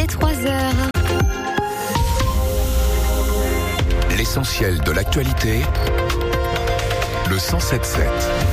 est 3h. L'essentiel de l'actualité, le 107.7.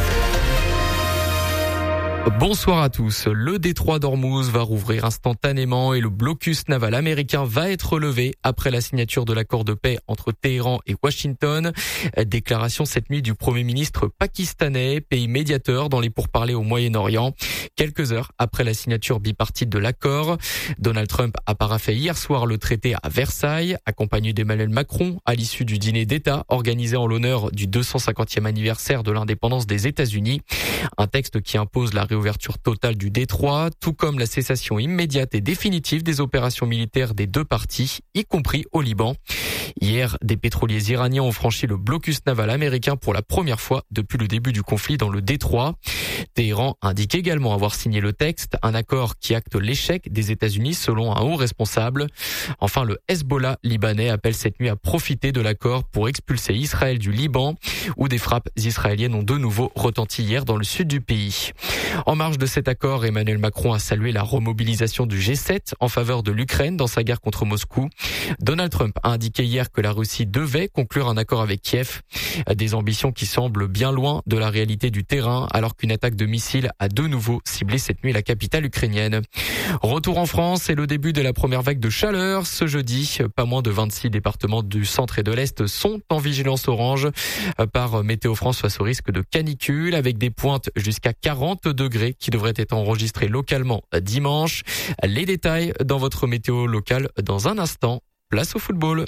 Bonsoir à tous. Le détroit d'Ormuz va rouvrir instantanément et le blocus naval américain va être levé après la signature de l'accord de paix entre Téhéran et Washington. Déclaration cette nuit du Premier ministre pakistanais, pays médiateur dans les pourparlers au Moyen-Orient. Quelques heures après la signature bipartite de l'accord, Donald Trump a paraphé hier soir le traité à Versailles, accompagné d'Emmanuel Macron à l'issue du dîner d'État organisé en l'honneur du 250e anniversaire de l'indépendance des États-Unis. Un texte qui impose la réouverture totale du détroit, tout comme la cessation immédiate et définitive des opérations militaires des deux parties, y compris au Liban. Hier, des pétroliers iraniens ont franchi le blocus naval américain pour la première fois depuis le début du conflit dans le détroit. Téhéran indique également avoir signé le texte, un accord qui acte l'échec des États-Unis selon un haut responsable. Enfin, le Hezbollah libanais appelle cette nuit à profiter de l'accord pour expulser Israël du Liban, où des frappes israéliennes ont de nouveau retenti hier dans le sud du pays. En marge de cet accord, Emmanuel Macron a salué la remobilisation du G7 en faveur de l'Ukraine dans sa guerre contre Moscou. Donald Trump a indiqué hier que la Russie devait conclure un accord avec Kiev. Des ambitions qui semblent bien loin de la réalité du terrain, alors qu'une attaque de missiles a de nouveau ciblé cette nuit la capitale ukrainienne. Retour en France et le début de la première vague de chaleur. Ce jeudi, pas moins de 26 départements du centre et de l'Est sont en vigilance orange par Météo France face au risque de canicule, avec des pointes jusqu'à 40 degrés qui devraient être enregistrés localement dimanche. Les détails dans votre météo locale dans un instant. Place au football.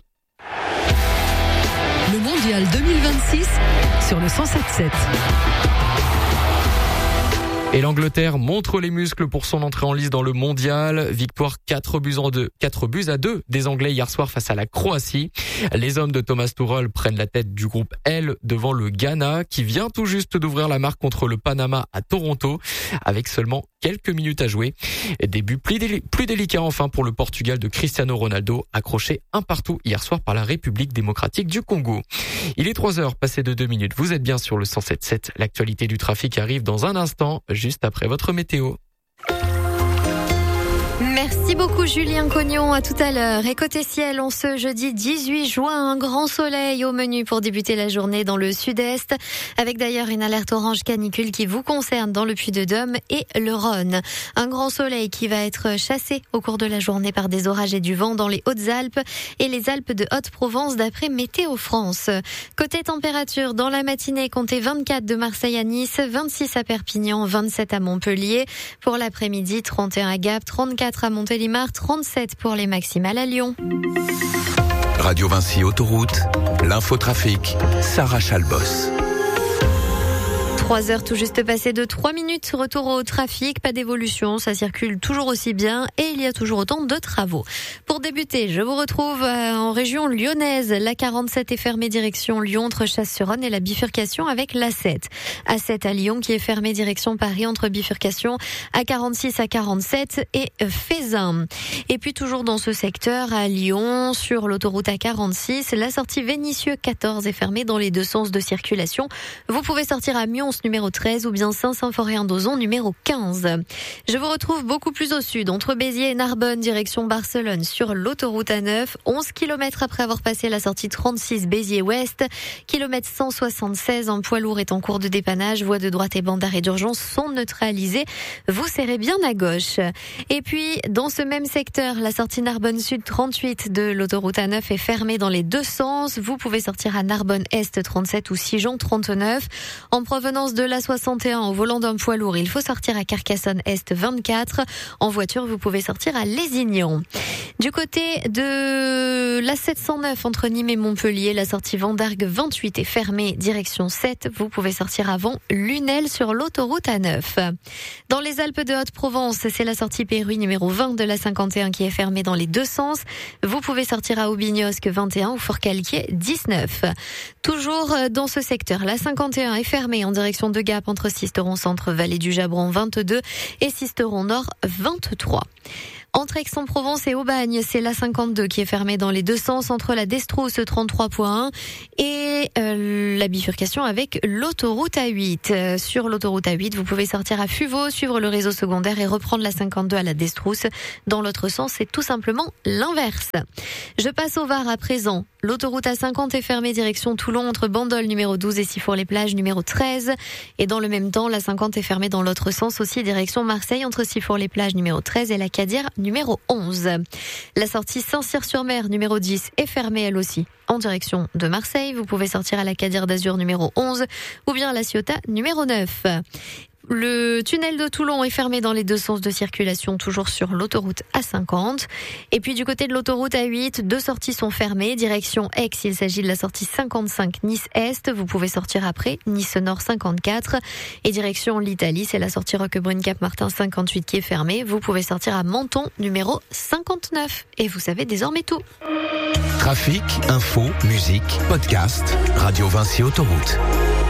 Le mondial 2026 sur le 107.7. Et l'Angleterre montre les muscles pour son entrée en lice dans le mondial. Victoire 4 buts à 2 des Anglais hier soir face à la Croatie. Les hommes de Thomas Tuchel prennent la tête du groupe L devant le Ghana qui vient tout juste d'ouvrir la marque contre le Panama à Toronto avec seulement quelques minutes à jouer. Début plus délicat enfin pour le Portugal de Cristiano Ronaldo, accroché un partout hier soir par la République démocratique du Congo. Il est 3h passé de 2 minutes. Vous êtes bien sur le 107.7. L'actualité du trafic arrive dans un instant, juste après votre météo. Merci beaucoup Julien Cognon, à tout à l'heure. Et côté ciel, on ce jeudi 18 juin, un grand soleil au menu pour débuter la journée dans le sud-est, avec d'ailleurs une alerte orange canicule qui vous concerne dans le Puy-de-Dôme et le Rhône. Un grand soleil qui va être chassé au cours de la journée par des orages et du vent dans les Hautes-Alpes et les Alpes de Haute-Provence d'après Météo France. Côté température, dans la matinée, comptez 24 de Marseille à Nice, 26 à Perpignan, 27 à Montpellier. Pour l'après-midi, 31 à Gap, 34 à Montélimar, 37 pour les maximales à Lyon. Radio Vinci Autoroute, l'infotrafic, Sarah Chalbos. 3h tout juste passé de 3 minutes. Retour au trafic, pas d'évolution, ça circule toujours aussi bien et il y a toujours autant de travaux. Pour débuter, je vous retrouve en région lyonnaise. La 47 est fermée direction Lyon entre Chasse-sur-Rhône et la bifurcation avec l'A7. A7 à Lyon qui est fermée direction Paris entre bifurcation A46 à 47 et Fézin. Et puis toujours dans ce secteur à Lyon, sur l'autoroute A46, la sortie Vénissieux 14 est fermée dans les deux sens de circulation. Vous pouvez sortir à Mions numéro 13 ou bien Saint-Symphorien-d'Ozon numéro 15. Je vous retrouve beaucoup plus au sud, entre Béziers et Narbonne, direction Barcelone, sur l'autoroute A9, 11 km après avoir passé la sortie 36 Béziers-Ouest, kilomètre 176 en poids lourd est en cours de dépannage, voies de droite et bandes d'arrêt d'urgence sont neutralisées, vous serrez bien à gauche. Et puis, dans ce même secteur, la sortie Narbonne Sud 38 de l'autoroute A9 est fermée dans les deux sens, vous pouvez sortir à Narbonne Est 37 ou Sigeon 39. En provenance de la 61 au volant d'un poids lourd, il faut sortir à Carcassonne Est 24. En voiture, vous pouvez sortir à Lézignan. Du côté de la 709 entre Nîmes et Montpellier, la sortie Vendargue 28 est fermée direction 7. Vous pouvez sortir avant Lunel sur l'autoroute A9. Dans les Alpes de Haute-Provence, c'est la sortie Péruy numéro 20 de la 51 qui est fermée dans les deux sens. Vous pouvez sortir à Aubignosc 21 ou Fort-Calquier 19. Toujours dans ce secteur, la 51 est fermée en direction direction de Gap entre Sisteron Centre, Vallée du Jabron 22 et Sisteron Nord 23. Entre Aix-en-Provence et Aubagne, c'est la 52 qui est fermée dans les deux sens entre la Destrousse 33.1 et la bifurcation avec l'autoroute A8. Sur l'autoroute A8, vous pouvez sortir à Fuveau, suivre le réseau secondaire et reprendre la 52 à la Destrousse. Dans l'autre sens, c'est tout simplement l'inverse. Je passe au Var à présent. L'autoroute A50 est fermée direction Toulon entre Bandol numéro 12 et Sifour-les-Plages numéro 13. Et dans le même temps, la 50 est fermée dans l'autre sens aussi direction Marseille entre Sifour-les-Plages numéro 13 et la Cadière numéro 11. La sortie Saint-Cyr-sur-Mer numéro 10 est fermée elle aussi en direction de Marseille. Vous pouvez sortir à la Cadière d'Azur numéro 11 ou bien à la Ciotat numéro 9. Le tunnel de Toulon est fermé dans les deux sens de circulation, toujours sur l'autoroute A50. Et puis du côté de l'autoroute A8, deux sorties sont fermées. Direction Aix, il s'agit de la sortie 55 Nice-Est. Vous pouvez sortir après Nice-Nord 54. Et direction l'Italie, c'est la sortie Roquebrune-Cap-Martin 58 qui est fermée. Vous pouvez sortir à Menton numéro 59. Et vous savez désormais tout. Trafic, info, musique, podcast, Radio Vinci Autoroute.